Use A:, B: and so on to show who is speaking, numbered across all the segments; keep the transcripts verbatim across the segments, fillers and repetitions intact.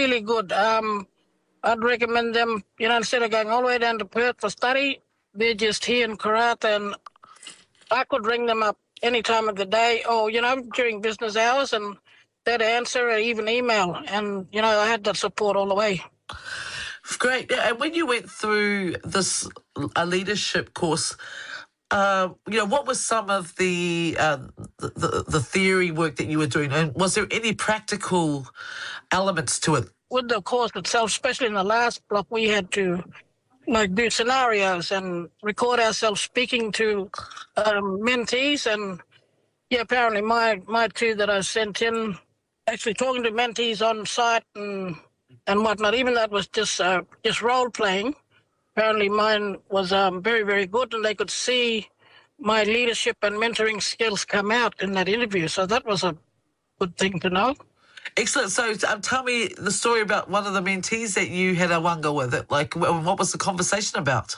A: really good. Um, I'd recommend them, you know, instead of going all the way down to Perth for study, they're just here in Karratha, and I could ring them up any time of the day or, you know, during business hours, and they'd answer or even email. And, you know, I had that support all the way.
B: Great. And when you went through this uh, leadership course, uh, you know, what was some of the, uh, the, the the theory work that you were doing? And was there any practical elements to it?
A: With the course itself, especially in the last block, we had to like do scenarios and record ourselves speaking to um, mentees. And yeah, apparently my my two that I sent in, actually talking to mentees on site and and whatnot, even that was just uh, just role playing. Apparently mine was um, very, very good, and they could see my leadership and mentoring skills come out in that interview. So that was a good thing to know.
B: Excellent. So um, tell me the story about one of the mentees that you had a wanga with. It. Like, what was the conversation about?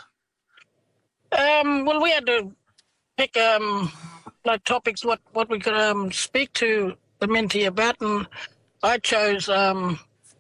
A: Um, well, we had to pick um, like topics, what, what we could um, speak to the mentee about, and I chose, um,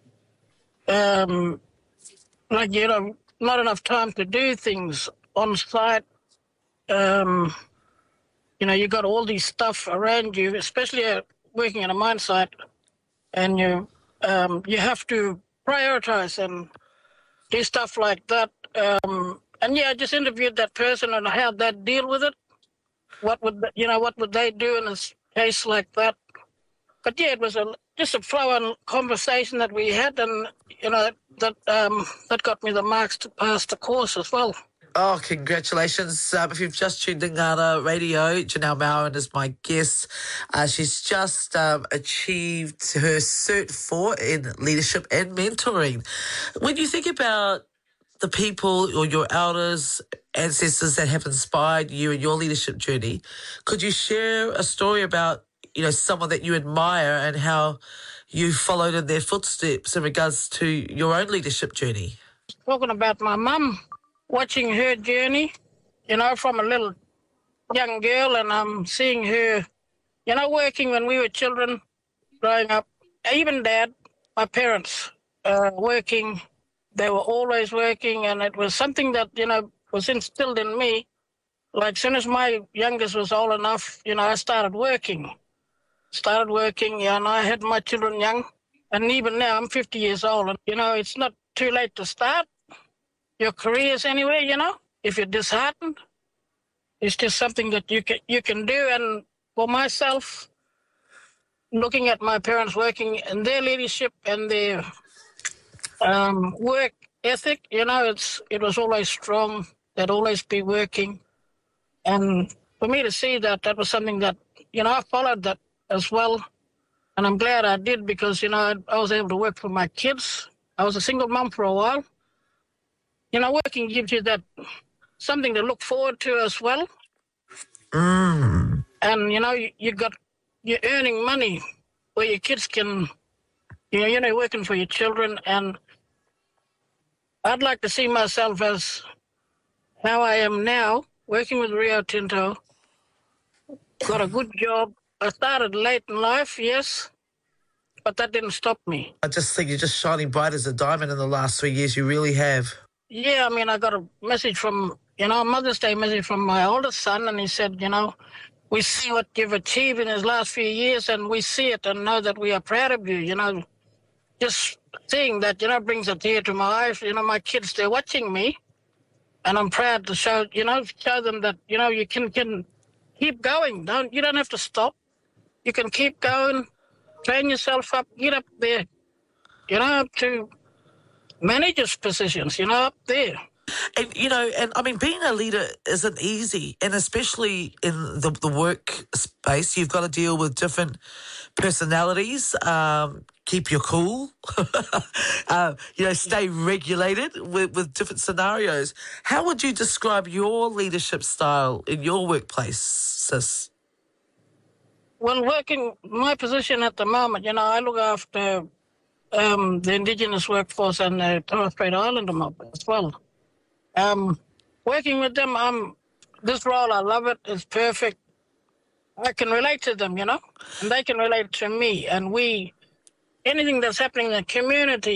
A: um, like, you know, not enough time to do things on site. Um, you know, you got all these stuff around you, especially uh, working in a mine site. And you um, you have to prioritize and do stuff like that. Um, and yeah, I just interviewed that person on how they'd deal with it. What would the, you know? What would they do in a case like that? But yeah, it was a just a flow-on conversation that we had, and you know that um, that got me the marks to pass the course as well.
B: Oh, congratulations. Um, if you've just tuned in Ngana Radio, Janelle Mowen is my guest. Uh, she's just um, achieved her Cert four in leadership and mentoring. When you think about the people or your elders, ancestors that have inspired you in your leadership journey, could you share a story about, you know, someone that you admire and how you followed in their footsteps in regards to your own leadership journey?
A: Talking about my mum, watching her journey, you know, from a little young girl, and I'm um, seeing her, you know, working when we were children, growing up. Even Dad, my parents, uh, working. They were always working, and it was something that, you know, was instilled in me. Like, as soon as my youngest was old enough, you know, I started working. Started working, yeah, and I had my children young. And even now, I'm fifty years old, and, you know, it's not too late to start your careers anywhere, you know. If you're disheartened, it's just something that you can you can do. And for myself, looking at my parents working and their leadership and their um, work ethic, you know, it's it was always strong. They'd always be working. And for me to see that, that was something that, you know, I followed that as well. And I'm glad I did, because, you know, I, I was able to work for my kids. I was a single mom for a while. You know, working gives you that something to look forward to as well.
B: Mm.
A: And, you know, you, you got, you're earning money where your kids can, you know, you know, working for your children. And I'd like to see myself as how I am now, working with Rio Tinto. Got a good job. I started late in life, yes, but that didn't stop me.
B: I just think you're just shining bright as a diamond in the last three years. You really have.
A: Yeah, I mean, I got a message from, you know, a Mother's Day message from my oldest son, and he said, you know, we see what you've achieved in his last few years, and we see it and know that we are proud of you, you know. Just seeing that, you know, brings a tear to my eyes. You know, my kids, they're watching me, and I'm proud to show, you know, show them that, you know, you can, can keep going. Don't You don't have to stop. You can keep going, train yourself up, get up there, you know, up to managers' positions, you know, up there.
B: And, you know, and I mean, being a leader isn't easy, and especially in the, the work space, you've got to deal with different personalities, um, keep your cool, uh, you know, stay regulated with, with different scenarios. How would you describe your leadership style in your workplace, sis?
A: Well, working, my position at the moment, you know, I look after um, the Indigenous workforce and the Torres Strait Islander mob as well. Um, working with them, um, this role, I love it. It's perfect. I can relate to them, you know, and they can relate to me. And we, anything that's happening in the community,